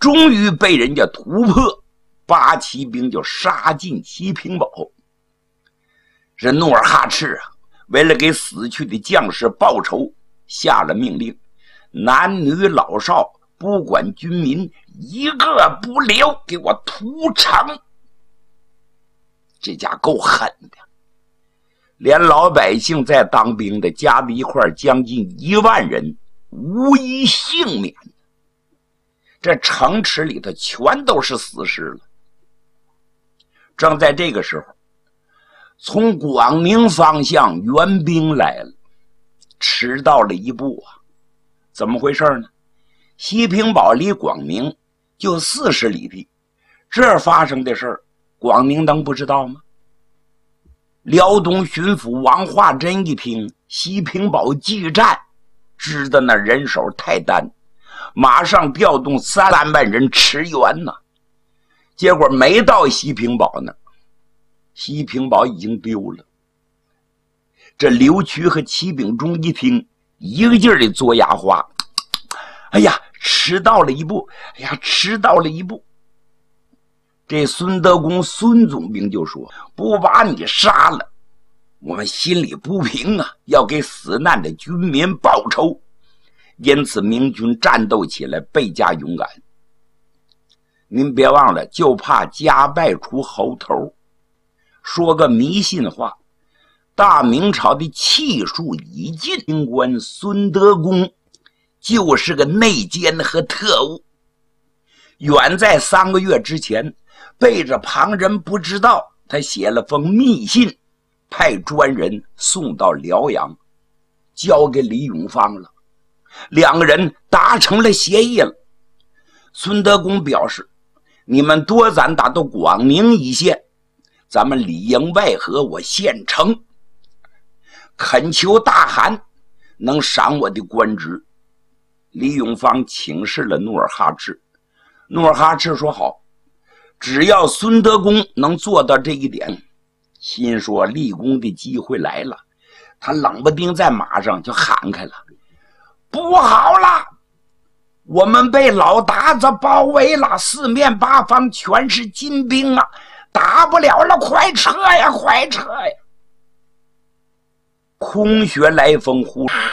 终于被人家突破，八旗兵就杀进西平堡。这努尔哈赤啊，为了给死去的将士报仇，下了命令，男女老少不管军民，一个不留，给我屠城。这家够狠的，连老百姓在当兵的加在一块将近1万人，无一幸免。这城池里头全都是死尸了。正在这个时候，从广宁方向援兵来了，迟到了一步啊！怎么回事呢？西平堡离广宁就40里地，这发生的事儿，广宁能不知道吗？辽东巡抚王化贞一听西平堡激战，知道那人手太单，马上调动3万人驰援呢。结果没到西平堡呢，西平堡已经丢了。这刘渠和齐秉忠一听，一个劲儿的嘬牙花，哎呀，迟到了一步，哎呀，迟到了一步。这孙德公孙总兵就说，不把你杀了，我们心里不平啊，要给死难的军民报仇。因此明军战斗起来倍加勇敢。您别忘了，就怕家败出猴头。说个迷信话，大明朝的气数已尽，军官孙德公就是个内奸和特务。远在3个月之前，背着旁人不知道，他写了封密信，派专人送到辽阳，交给李永芳了。2个人达成了协议了。孙德公表示，你们多咱打到广宁一线，咱们里应外合，我献城，恳求大汗能赏我的官职。李永芳请示了努尔哈赤，努尔哈赤说好，只要孙德公能做到这一点。心说立功的机会来了，他冷不丁在马上就喊开了，不好了，我们被老鞑子包围了，四面八方全是金兵啊，打不了了，快撤呀，快撤呀！空穴来风，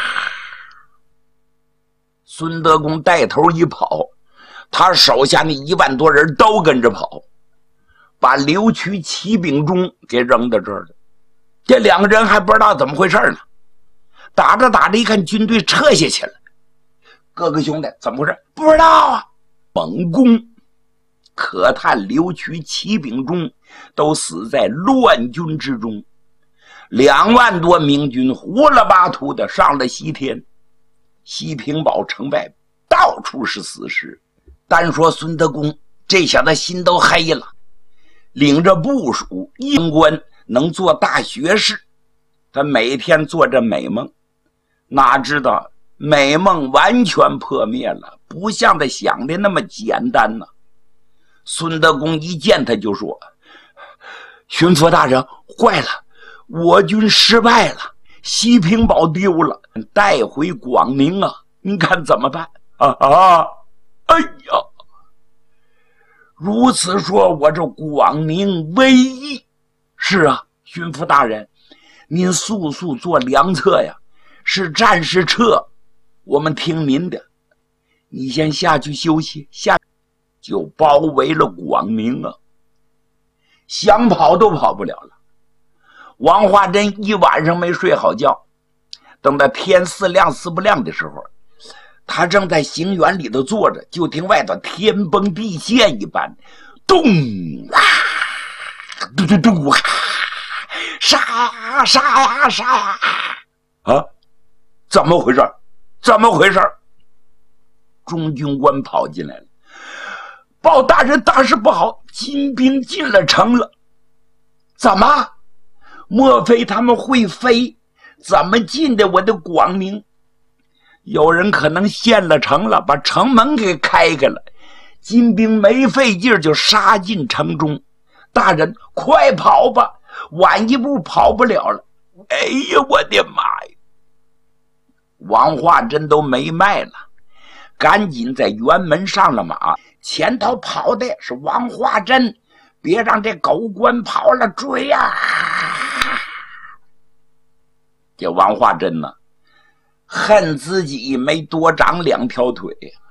孙德公带头一跑，他手下那1万多人都跟着跑，把刘渠、齐秉忠给扔到这儿了。这2个人还不知道怎么回事呢，打着打着一看军队撤下去了，各个兄弟怎么回事？不知道啊！猛攻，可叹刘渠、齐秉忠都死在乱军之中。2万多明军呼啦巴涂的上了西天，西平堡城外到处是死尸。单说孙德公这小子心都黑了，领着部属英官能做大学士，他每天做着美梦，哪知道美梦完全破灭了，不像他想的那么简单呢。孙德公一见他就说，巡抚大人，坏了，我军失败了，西平堡丢了，带回广宁啊，您看怎么办？哎呀，如此说，我这广宁危矣。是啊，巡抚大人，您速速做良策呀，是战是撤，我们听您的。你先下去休息，就包围了广宁啊，想跑都跑不了了。王化贞一晚上没睡好觉，等到天4亮4不亮的时候，他正在行辕里头坐着，就听外头天崩地陷一般，咚啊，嘟嘟嘟，杀呀杀呀杀呀！啊，怎么回事？怎么回事？中军官跑进来了，报大人，大事不好，金兵进了城了。怎么？莫非他们会飞？怎么进的我的广宁？有人可能陷了城了，把城门给开开了，金兵没费劲就杀进城中。大人快跑吧，晚一步跑不了了。哎呀，我的妈呀！王化贞都没脉了，赶紧在辕门上了马， 前头跑的是王化贞，别让这狗官跑了，追呀！这王化贞呢，恨自己没多长2条腿，